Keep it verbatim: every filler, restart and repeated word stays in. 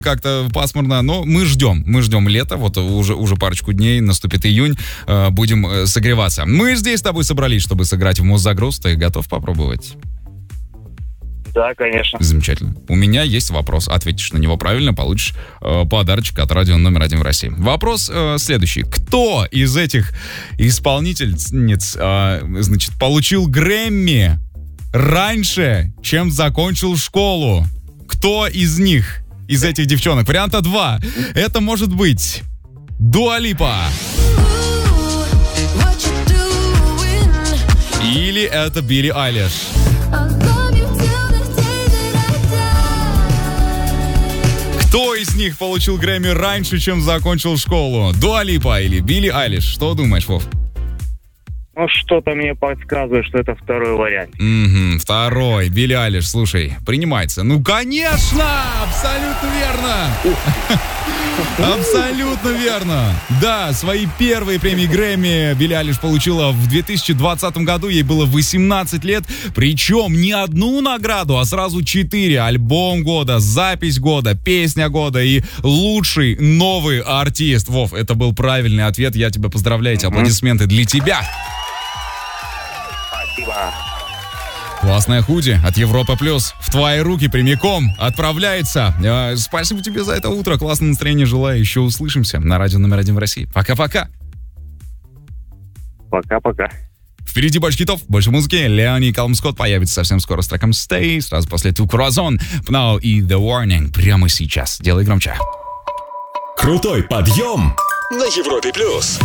как-то пасмурно, но мы ждем, мы ждем лета, вот уже, уже парочку дней, наступит июнь, э, будем э, согреваться. Мы здесь с тобой собрались, чтобы сыграть в Муззагруз, ты готов попробовать? Да, конечно. Замечательно. У меня есть вопрос, ответишь на него правильно, получишь э, подарочек от радио номер один в России. Вопрос э, следующий. Кто из этих исполнительниц, э, значит, получил Грэмми раньше, чем закончил школу? Кто из них? Из этих девчонок. Варианта два. Это может быть Дуа Липа. Или это Билли Айлиш. Кто из них получил Грэмми раньше, чем закончил школу? Дуа Липа или Билли Айлиш? Что думаешь, Вов? Ну, что-то мне подсказывает, что это второй вариант. Угу, второй. Билли Айлиш, слушай, принимается. Ну, конечно! Абсолютно верно! Абсолютно верно! Да, свои первые премии Грэмми Билли Айлиш получила в две тысячи двадцатом году. Ей было восемнадцать лет. Причем не одну награду, а сразу четыре. Альбом года, запись года, песня года и лучший новый артист. Вов, это был правильный ответ. Я тебя поздравляю. Эти аплодисменты для тебя. Спасибо. Классная худи от Европа Плюс в твои руки прямиком отправляется. Э, спасибо тебе за это утро. Классное настроение желаю. Еще услышимся на радио номер один в России. Пока-пока. Пока-пока. Впереди больше хитов, больше музыки. Леони и Калум Скотт появится совсем скоро с треком Stay. Сразу после Two Corazon, Pnau и The Warning. Прямо сейчас. Делай громче. Крутой подъем на Европе Плюс.